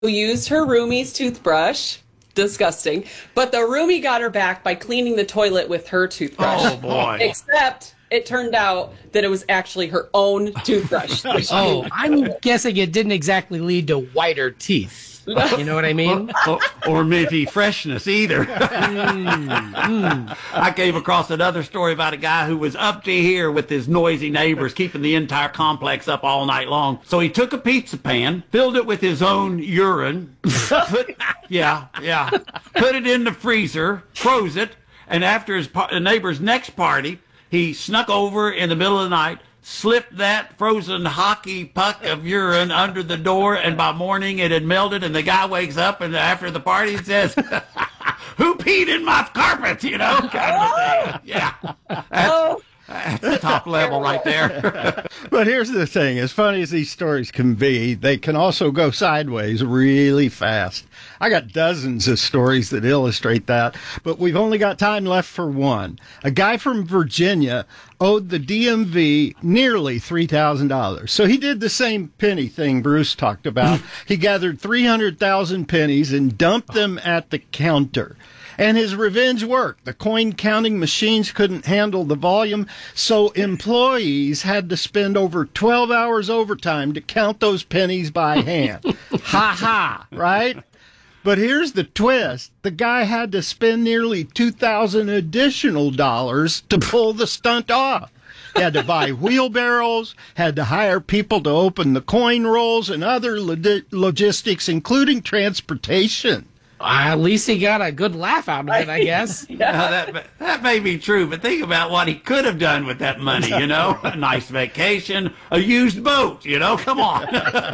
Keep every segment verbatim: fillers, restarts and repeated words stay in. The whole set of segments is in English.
used her roomie's toothbrush. Disgusting. But the roomie got her back by cleaning the toilet with her toothbrush. Oh, boy. Except it turned out that it was actually her own toothbrush. Oh, I'm guessing it didn't exactly lead to whiter teeth. You know what I mean? or, or maybe freshness either. mm, mm. I came across another story about a guy who was up to here with his noisy neighbors, keeping the entire complex up all night long. So he took a pizza pan, filled it with his own urine, put, yeah, yeah, put it in the freezer, froze it, and after his par- neighbor's next party, he snuck over in the middle of the night, slipped that frozen hockey puck of urine under the door, and by morning it had melted, and the guy wakes up and after the party says, who peed in my carpet, you know, kind of a thing. Yeah, that's, that's the top level right there. But here's the thing, as funny as these stories can be, they can also go sideways really fast. I got dozens of stories that illustrate that, but we've only got time left for one. A guy from Virginia owed the D M V nearly three thousand dollars. So he did the same penny thing Bruce talked about. He gathered three hundred thousand pennies and dumped them at the counter. And his revenge worked. The coin counting machines couldn't handle the volume, so employees had to spend over twelve hours overtime to count those pennies by hand. Ha ha, right? But here's the twist. The guy had to spend nearly two thousand additional dollars to pull the stunt off. He had to buy wheelbarrows, had to hire people to open the coin rolls and other log- logistics, including transportation. At least he got a good laugh out of it, I guess. Yeah, that, that may be true, but think about what he could have done with that money, you know? A nice vacation, a used boat, you know? Come on.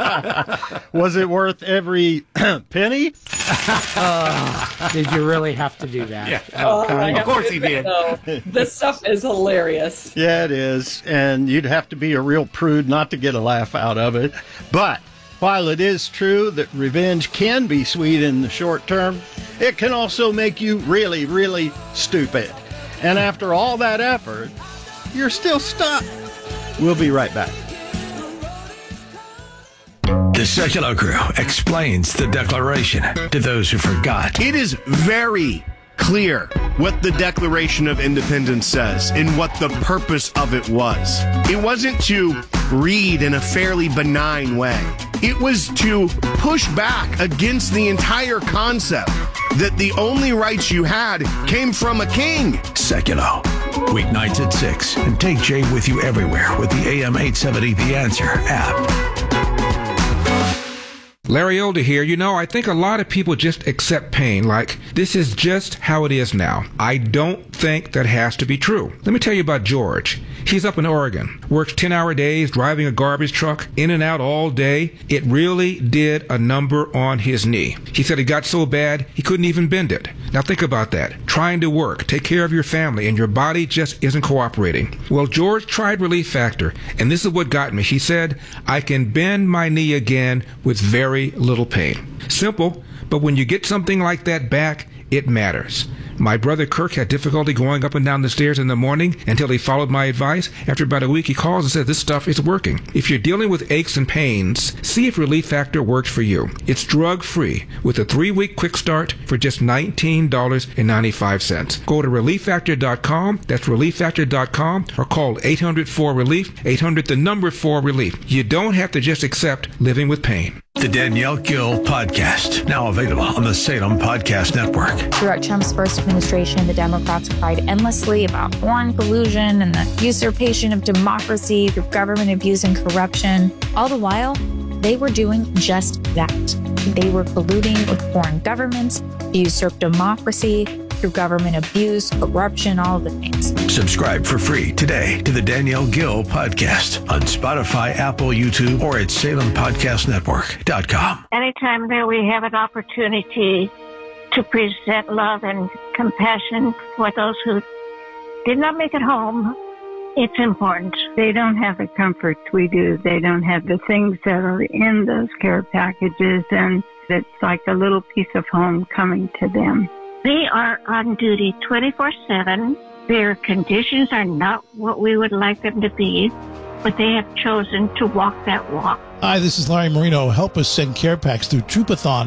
Was it worth every penny? Uh, did you really have to do that? Yeah. Oh, of course he did. This stuff is hilarious. Yeah, it is. And you'd have to be a real prude not to get a laugh out of it. But while it is true that revenge can be sweet in the short term, it can also make you really, really stupid. And after all that effort, you're still stuck. We'll be right back. The Secular Crew explains the Declaration to those who forgot. It is very clear what the Declaration of Independence says and what the purpose of it was. It wasn't to read in a fairly benign way. It was to push back against the entire concept that the only rights you had came from a king. Secular. Weeknights at six. And take Jay with you everywhere with the A M eight seventy The Answer app. Larry Older here. You know, I think a lot of people just accept pain like this is just how it is now. I don't think that has to be true. Let me tell you about George. He's up in Oregon, works ten-hour days, driving a garbage truck, in and out all day. It really did a number on his knee. He said it got so bad he couldn't even bend it. Now think about that. Trying to work, take care of your family, and your body just isn't cooperating. Well, George tried Relief Factor, and this is what got me. He said, I can bend my knee again with very little pain. Simple, but when you get something like that back, it matters. My brother Kirk had difficulty going up and down the stairs in the morning until he followed my advice. After about a week, he calls and says this stuff is working. If you're dealing with aches and pains, see if Relief Factor works for you. It's drug-free with a three-week quick start for just nineteen ninety-five. Go to relief factor dot com. That's relief factor dot com or call eight hundred four relief, eight hundred the number four relief. You don't have to just accept living with pain. The Danielle Gill Podcast, now available on the Salem Podcast Network. Throughout Trump's first administration, the Democrats cried endlessly about foreign collusion and the usurpation of democracy through government abuse and corruption. All the while, they were doing just that. They were colluding with foreign governments to usurp democracy through government abuse, corruption, all the things. Subscribe for free today to the Danielle Gill Podcast on Spotify, Apple, YouTube, or at salem podcast network dot com. Anytime that we have an opportunity to present love and compassion for those who did not make it home, it's important. They don't have the comforts we do. They don't have the things that are in those care packages, and it's like a little piece of home coming to them. They are on duty twenty-four seven. Their conditions are not what we would like them to be. but they have chosen to walk that walk. Hi, this is Larry Marino. Help us send care packs through Troopathon